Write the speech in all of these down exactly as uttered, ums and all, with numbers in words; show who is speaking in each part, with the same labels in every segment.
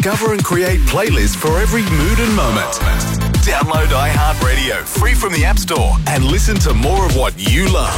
Speaker 1: Discover and create playlists for every mood and moment. Download iHeartRadio free from the App Store and listen to more of what you love.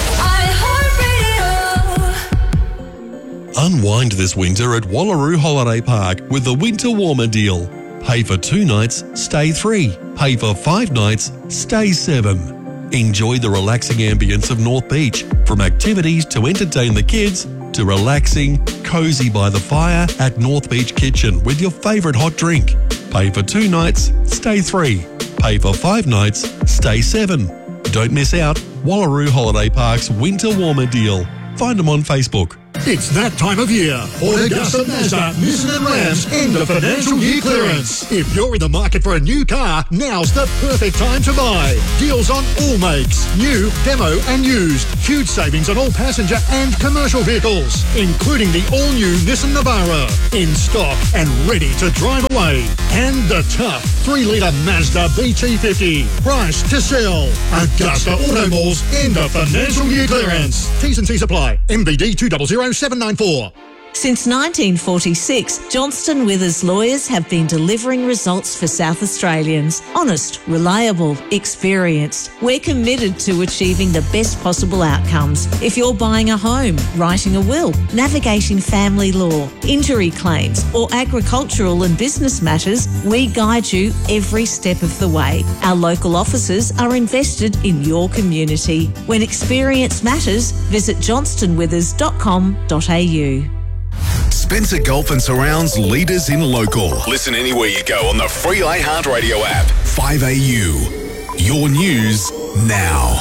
Speaker 2: iHeartRadio. Unwind this winter at Wallaroo Holiday Park with the Winter Warmer deal. Pay for two nights, stay three. Pay for five nights, stay seven. Enjoy the relaxing ambience of North Beach, from activities to entertain the kids to relaxing, cosy by the fire at North Beach Kitchen with your favourite hot drink. Pay for two nights, stay three. Pay for five nights, stay seven. Don't miss out. Wallaroo Holiday Park's Winter Warmer deal. Find them on Facebook.
Speaker 3: It's that time of year. Ford, Augusta, Mazda, Nissan and Rams end of financial year clearance. If you're in the market for a new car, now's the perfect time to buy. Deals on all makes, new, demo and used. Huge savings on all passenger and commercial vehicles, including the all-new Nissan Navara. In stock and ready to drive away. And the tough three litre Mazda B T fifty. Price to sell. Augusta Auto Mall's end of financial year clearance. T's and C's apply. M B D two zero zero seven nine four.
Speaker 4: Since nineteen forty-six, Johnston Withers lawyers have been delivering results for South Australians. Honest, reliable, experienced. We're committed to achieving the best possible outcomes. If you're buying a home, writing a will, navigating family law, injury claims, or agricultural and business matters, we guide you every step of the way. Our local offices are invested in your community. When experience matters, visit johnston withers dot com dot a u.
Speaker 1: Spencer Gulf and Surround's leaders in local. Listen anywhere you go on the free iHeartRadio app. five A U. Your news now.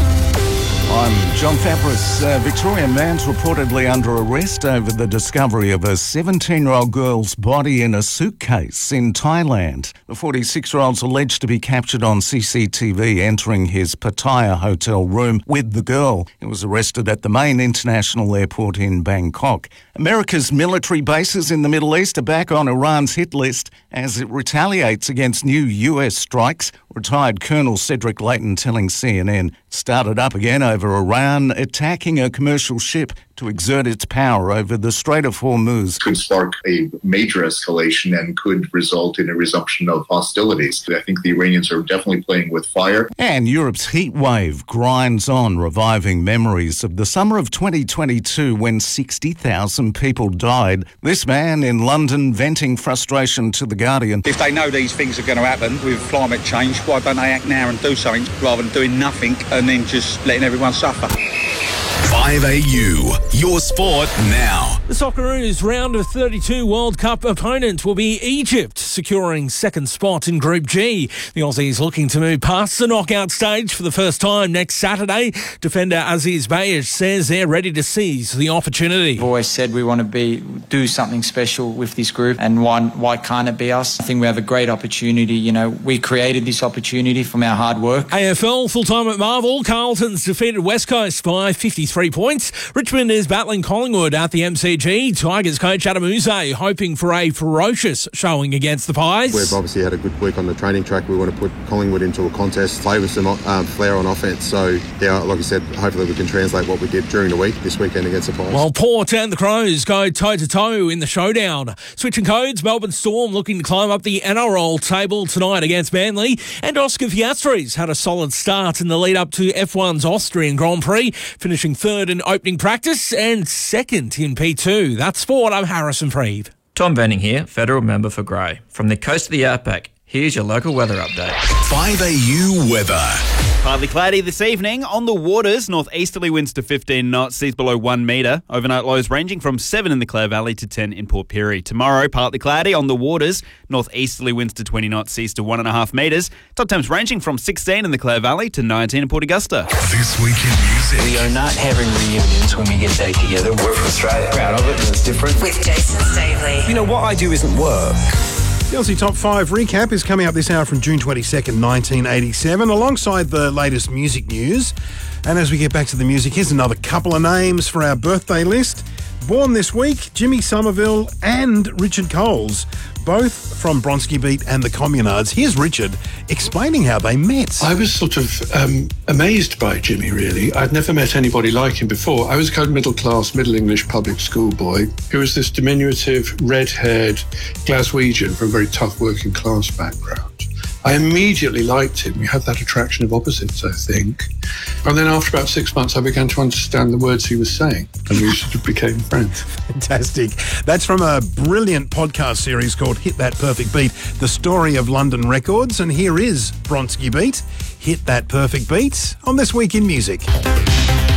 Speaker 5: I'm John Fabris. A Victorian man's reportedly under arrest over the discovery of a seventeen-year-old girl's body in a suitcase in Thailand. The forty-six-year-old's alleged to be captured on C C T V entering his Pattaya hotel room with the girl. He was arrested at the main international airport in Bangkok. America's military bases in the Middle East are back on Iran's hit list as it retaliates against new U S strikes. Retired Colonel Cedric Layton telling C N N started up again over Iran attacking a commercial ship to exert its power over the Strait of Hormuz.
Speaker 6: Could spark a major escalation and could result in a resumption of hostilities. I think the Iranians are definitely playing with fire.
Speaker 5: And Europe's heat wave grinds on, reviving memories of the summer of twenty twenty-two when sixty thousand people died. This man in London venting frustration to The Guardian.
Speaker 7: If they know these things are going to happen with climate change, why don't they act now and do something rather than doing nothing and then just letting everyone suffer?
Speaker 1: five A U, your sport now.
Speaker 8: The Socceroos round of thirty-two World Cup opponent will be Egypt, securing second spot in Group G. The Aussies looking to move past the knockout stage for the first time next Saturday. Defender Aziz Bayish says they're ready to seize the opportunity.
Speaker 9: We've always said we want to be do something special with this group, and why, why can't it be us? I think we have a great opportunity. You know, we created this opportunity from our hard work.
Speaker 8: A F L full-time at Marvel. Carlton's defeated West Coast by fifty-three points. Richmond is battling Collingwood at the M C G. Tigers coach Adam Uze hoping for a ferocious showing against the Pies.
Speaker 10: We've obviously had a good week on the training track. We want to put Collingwood into a contest, play with some um, flair on offence. So, yeah, like I said, hopefully we can translate what we did during the week this weekend against the Pies.
Speaker 8: While Port and the Crows go toe-to-toe in the showdown. Switching codes, Melbourne Storm looking to climb up the N R L table tonight against Manly. And Oscar Piastris had a solid start in the lead-up to F one's Austrian Grand Prix, finishing third in opening practice and second in P two. That's sport. I'm Harrison Freed.
Speaker 11: Tom Benning here, Federal Member for Grey. From the coast of the Outback, here's your local weather update.
Speaker 1: five A U weather.
Speaker 12: Partly cloudy this evening. On the waters, northeasterly winds to fifteen knots, seas below one metre. Overnight lows ranging from seven in the Clare Valley to ten in Port Pirie. Tomorrow, partly cloudy. On the waters, northeasterly winds to twenty knots, seas to one and a half metres. Top temps ranging from sixteen in the Clare Valley to nineteen in Port Augusta.
Speaker 1: This week in music.
Speaker 13: We are not having reunions when we get back together. We're from Australia. Proud of it, and it's different.
Speaker 14: With Jason Stavely.
Speaker 13: You know, what I do isn't work.
Speaker 15: The Aussie Top five recap is coming up this hour from June twenty-second, nineteen eighty-seven, alongside the latest music news. And as we get back to the music, here's another couple of names for our birthday list. Born this week, Jimmy Somerville and Richard Coles. both from Bronski Beat and the Communards. Here's Richard explaining how they met.
Speaker 14: I was sort of um, amazed by Jimmy, really. I'd never met anybody like him before. I was a kind of middle-class, Middle English public school boy who was this diminutive, red-haired Glaswegian from a very tough working-class background. I immediately liked him. We had that attraction of opposites, I think. And then after about six months, I began to understand the words he was saying, and we sort of became friends.
Speaker 15: Fantastic. That's from a brilliant podcast series called Hit That Perfect Beat, the story of London records. And here is Bronski Beat, Hit That Perfect Beat, on This Week in Music.